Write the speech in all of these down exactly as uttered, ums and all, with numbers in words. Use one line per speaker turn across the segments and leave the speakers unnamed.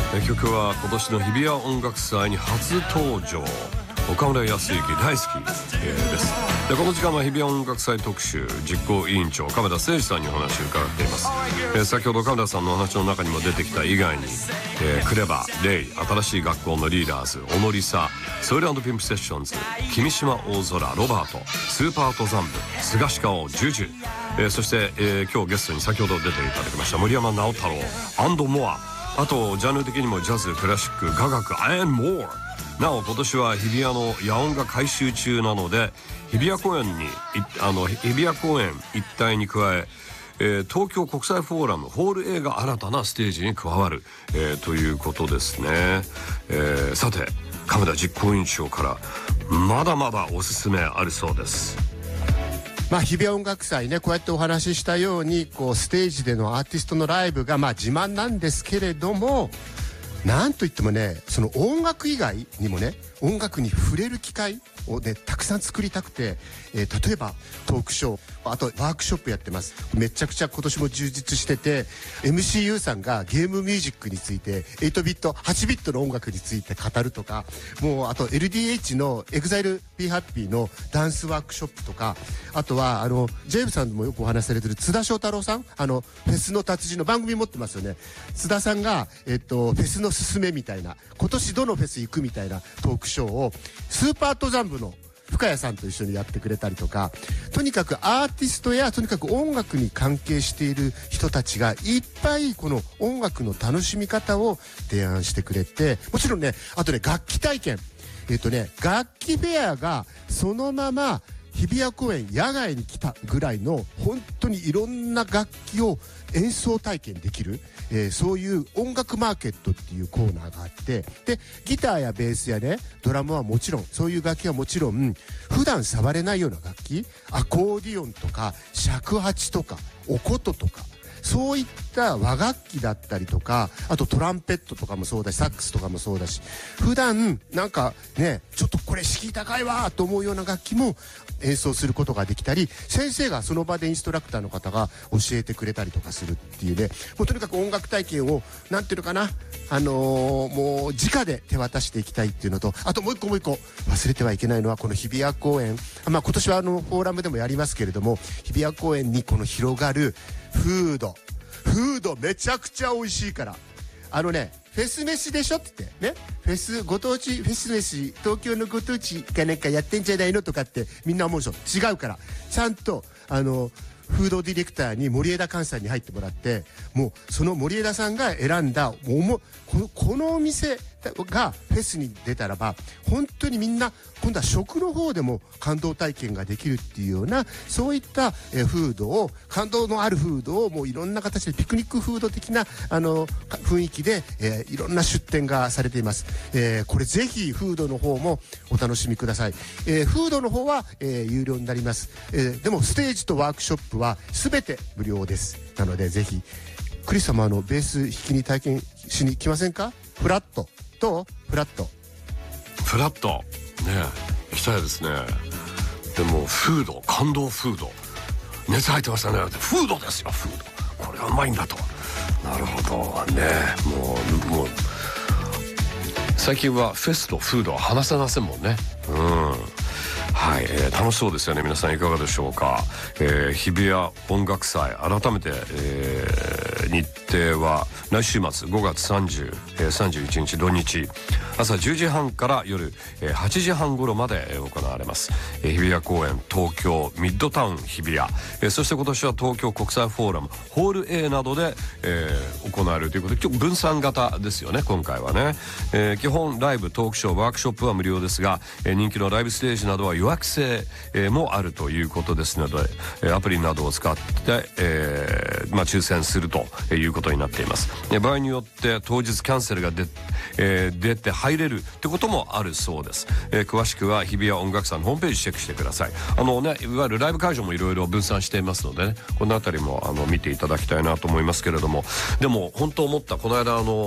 え曲は今年の日比谷音楽祭に初登場、岡村康之大好き、えー、です。でこの時間は日比谷音楽祭特集実行委員長亀田誠二さんにお話を伺っています。えー、先ほど亀田さんのお話の中にも出てきた以外に、えー、クレバ、レイ、新しい学校のリーダーズ、小野梨沙、ソイル&ピンプセッションズ、君島大空、ロバート、スーパー登山部、菅鹿尾、ジュジュ、えー、そして、えー、今日ゲストに先ほど出ていただきました森山直太朗アンドモア、あとジャンル的にもジャズ、クラシック、雅楽 and more。 なお今年は日比谷の野音が改修中なので、日比谷公園にあの日比谷公園一帯に加ええー、東京国際フォーラムホール A が新たなステージに加わる、えー、ということですね。えー、さて亀田実行委員長からまだまだおすすめあるそうです。
まあ、日比谷音楽祭ね、こうやってお話ししたようにこうステージでのアーティストのライブがまあ自慢なんですけれども、なんといってもね、その音楽以外にもね、音楽に触れる機会をねたくさん作りたくて、えー、例えばトークショー、あとワークショップやってます。めちゃくちゃ今年も充実してて、 エムシーユー さんがゲームミュージックについてはちビットはちビットの音楽について語るとか、もうあと エルディーエイチ の エグザイル ビーハッピー のダンスワークショップとか、あとはあのジェームさんもよくお話しされてる津田翔太郎さん、あのフェスの達人の番組持ってますよね。津田さんが、えっと、フェスのすすめみたいな、今年どのフェス行くみたいなトークショーをスーパー登山部の深谷さんと一緒にやってくれたりとか、とにかくアーティストやとにかく音楽に関係している人たちがいっぱいこの音楽の楽しみ方を提案してくれて、もちろんね、あとね楽器体験、えっとね楽器フェアがそのまま日比谷公園野外に来たぐらいの本当にいろんな楽器を演奏体験できる、えー、そういう音楽マーケットっていうコーナーがあって、でギターやベースやねドラムはもちろん、そういう楽器はもちろん普段触れないような楽器、アコーディオンとか尺八とかお琴とか、そういった和楽器だったりとか、あとトランペットとかもそうだし、サックスとかもそうだし、普段なんかねちょっとこれ敷居高いわと思うような楽器も演奏することができたり、先生がその場でインストラクターの方が教えてくれたりとかするっていうね、もうとにかく音楽体験をなんていうのかな、あのー、もう直で手渡していきたいっていうのと、あともう一個もう一個忘れてはいけないのはこの日比谷公園、まあ今年はあのフォーラムでもやりますけれども、日比谷公園にこの広がるフードフードめちゃくちゃ美味しいから、あのねフェス飯でしょって言ってね、フェスご当地フェス飯東京のご当地かなんかやってんじゃないのとかってみんな思うでしょ。違うから、ちゃんとあのフードディレクターに森枝寛さんに入ってもらって、もうその森枝さんが選んだおもこのこのお店がフェスに出たらば本当にみんな今度は食の方でも感動体験ができるっていうような、そういったえフードを、感動のあるフードをもういろんな形でピクニックフード的なあの雰囲気で、えー、いろんな出店がされています。えー、これぜひフードの方もお楽しみください。えー、フードの方は、えー、有料になります。えー、でもステージとワークショップは全て無料です。なのでぜひクリス様のベース弾きに体験しに来ませんか？フラットとフラット
フラットね、行きたいですね。でもフード、感動フード熱入ってましたね。フードですよ、フード、これがうまいんだと。なるほどね。もうもう最近はフェスとフードは離せませんもんね。うん、はい、えー、楽しそうですよね。皆さんいかがでしょうか。えー、日比谷音楽祭改めて、えー、日程は来週末ごがつさんじゅう、えー、さんじゅういちにち土日朝じゅうじはんから夜、えー、はちじはん頃まで、えー、行われます。えー、日比谷公園東京ミッドタウン日比谷、えー、そして今年は東京国際フォーラムホール A などで、えー、行われるということで、今日分散型ですよね今回はね。えー、基本ライブ、トークショー、ワークショップは無料ですが、えー、人気のライブステージなどは予約制、えー、もあるということですので、えー、アプリなどを使って、えーまあ、抽選するということになっています。えー、場合によって当日キャンセルが出、えー、出て入れるってこともあるそうです。えー、詳しくは日比谷音楽祭のホームページチェックしてください。あのね、いわゆるライブ会場もいろいろ分散していますのでね、このあたりもあの見ていただきたいなと思いますけれども、でも本当思った、この間あの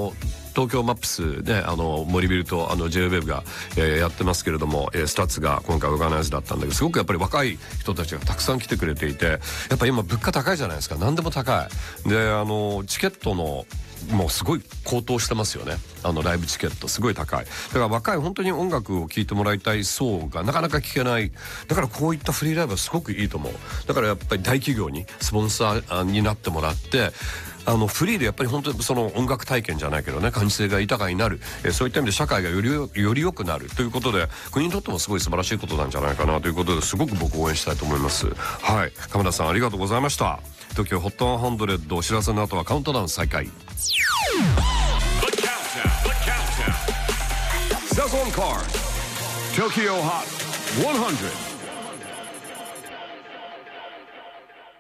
東京マップスね、あの森ビルとあの ジェイウェーブ が、えー、やってますけれども、えー、スタッツが今回オーガナイズだったんだけど、すごくやっぱり若い人たちがたくさん来てくれていて、やっぱり今物価高いじゃないですか。何でも高いで、あのチケットのもうすごい高騰してますよね。あのライブチケットすごい高い。だから若い本当に音楽を聴いてもらいたい層がなかなか聴けない。だからこういったフリーライブはすごくいいと思う。だからやっぱり大企業にスポンサーになってもらって、あのフリーでやっぱり本当にその音楽体験じゃないけどね、感受性が豊かになる、えー、そういった意味で社会がよりより良くなるということで、国にとってもすごい素晴らしいことなんじゃないかなということで、すごく僕応援したいと思います。はい、鎌田さんありがとうございました。東京ホットハンドレッドお知らせの後はカウントダウン再開。Says on card Tokyo Hot one hundred